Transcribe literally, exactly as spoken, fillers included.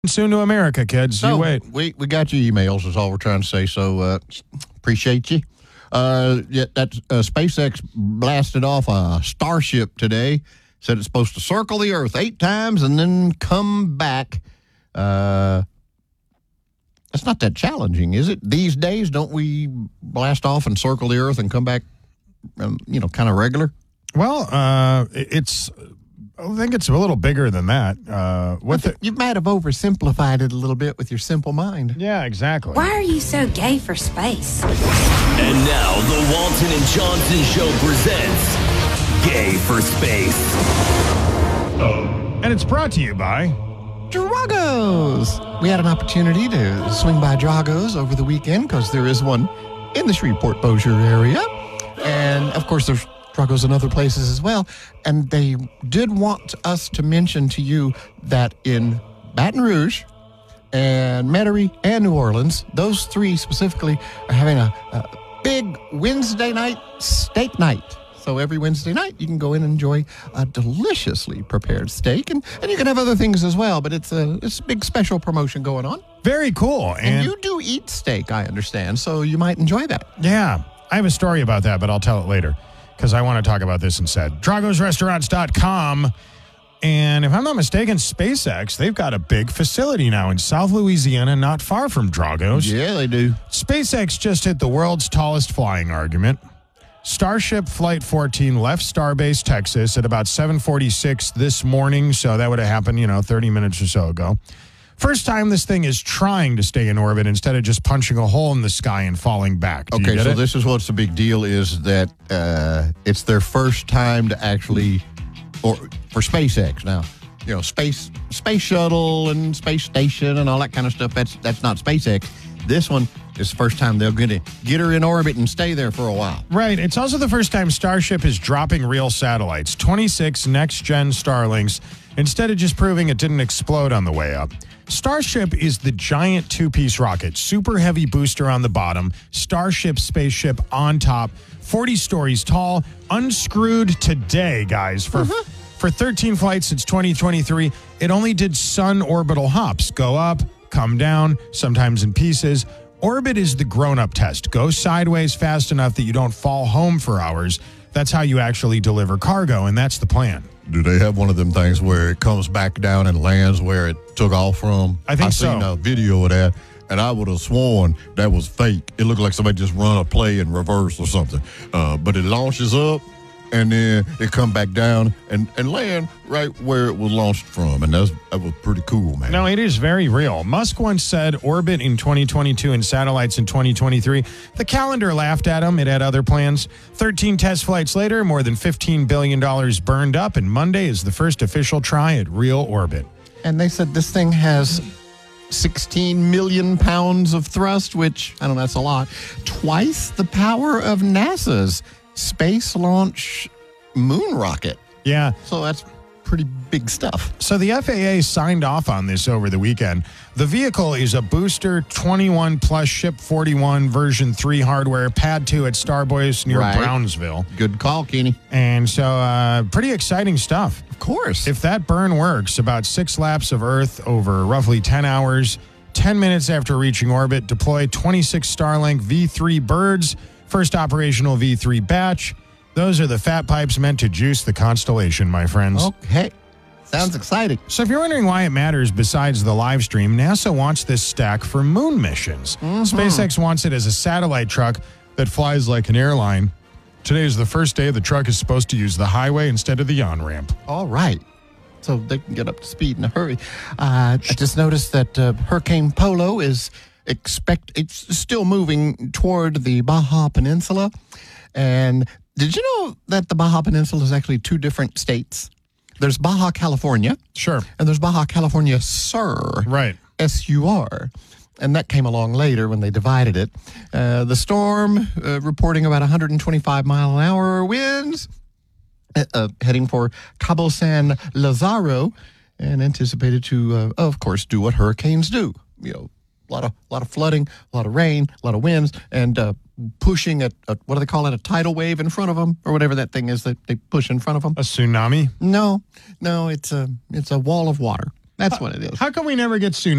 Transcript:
Soon to America, kids. So, you wait. We, we got your emails is all we're trying to say, so uh, appreciate you. Uh, yeah, that uh, SpaceX blasted off a Starship today. Said it's supposed to circle the Earth eight times and then come back. Uh, that's not that challenging, is it? These days, don't we blast off and circle the Earth and come back, um, you know, kind of regular? Well, uh, it's... I think it's a little bigger than that. Uh, what the, you might have oversimplified it a little bit with your simple mind. Yeah, exactly. Why are you so gay for space? And now the Walton and Johnson Show presents Gay for Space. And it's brought to you by Dragos. We had an opportunity to swing by Dragos over the weekend because there is one in the Shreveport-Bossier area. And, of course, there's Dragos in other places as well. And they did want us to mention to you that in Baton Rouge and Metairie and New Orleans, those three specifically are having a, a big Wednesday night steak night. So every Wednesday night, you can go in and enjoy a deliciously prepared steak. And, and you can have other things as well, but it's a, it's a big special promotion going on. Very cool. And, and you do eat steak, I understand, so you might enjoy that. Yeah. I have a story about that, but I'll tell it later, because I want to talk about this instead. Dragos Restaurants dot com. And if I'm not mistaken, SpaceX, they've got a big facility now in South Louisiana, not far from Dragos. Yeah, they do. SpaceX just hit the world's tallest flying argument. Starship Flight fourteen left Starbase, Texas at about seven forty-six this morning, so that would have happened, you know, thirty minutes or so ago. First time this thing is trying to stay in orbit instead of just punching a hole in the sky and falling back. Do okay, you get so it? this is what's the big deal is that uh, it's their first time to actually, or for SpaceX now, you know, space space shuttle and space station and all that kind of stuff. That's that's not SpaceX. This one is the first time they're going to get her in orbit and stay there for a while. Right. It's also the first time Starship is dropping real satellites, twenty-six next-gen Starlinks, instead of just proving it didn't explode on the way up. Starship is the giant two-piece rocket, super heavy booster on the bottom, Starship spaceship on top, forty stories tall, unscrewed today, guys. For uh-huh. for thirteen flights since twenty twenty-three, it only did sun orbital hops. Go up, come down, sometimes in pieces. Orbit is the grown-up test. Go sideways fast enough that you don't fall home for hours. That's how you actually deliver cargo, and that's the plan. Do they have one of them things where it comes back down and lands where it took off from? I think I so. I seen a video of that, and I would have sworn that was fake. It looked like somebody just run a play in reverse or something. Uh, but it launches up, and then it come back down and, and land right where it was launched from. And that's, that was pretty cool, man. No, it is very real. Musk once said orbit in twenty twenty-two and satellites in twenty twenty-three. The calendar laughed at him. It had other plans. thirteen test flights later, more than fifteen billion dollars burned up, and Monday is the first official try at real orbit. And they said this thing has sixteen million pounds of thrust, which, I don't know, that's a lot. Twice the power of NASA's Space Launch Moon Rocket. Yeah. So that's pretty big stuff. So the F A A signed off on this over the weekend. The vehicle is a booster twenty-one plus Ship forty-one version three hardware, pad two at Starboys near Right. Brownsville. Good call, Kenny. And so uh, pretty exciting stuff. Of course. If that burn works, about six laps of Earth over roughly ten hours, ten minutes after reaching orbit, deploy twenty-six Starlink V three birds, first operational V three batch. Those are the fat pipes meant to juice the constellation, my friends. Okay. Sounds exciting. So if you're wondering why it matters besides the live stream, NASA wants this stack for moon missions. Mm-hmm. SpaceX wants it as a satellite truck that flies like an airline. Today is the first day the truck is supposed to use the highway instead of the on-ramp. All right. So they can get up to speed in a hurry. Uh, I just noticed that uh, Hurricane Polo is expect it's still moving toward the Baja Peninsula. And did you know that the Baja Peninsula is actually two different states? There's Baja California. Sure. And there's Baja California Sur. Right. S U R. And that came along later when they divided it. Uh, the storm uh, reporting about one hundred twenty-five mile an hour winds, uh, uh, heading for Cabo San Lazaro, and anticipated to, uh, of course, do what hurricanes do. You know, a lot of, a lot of flooding, a lot of rain, a lot of winds, and uh, pushing a, a, what do they call it, a tidal wave in front of them, or whatever that thing is that they push in front of them. A tsunami? No, no, it's a, it's a wall of water. That's what it is. How come we never get tsunamis?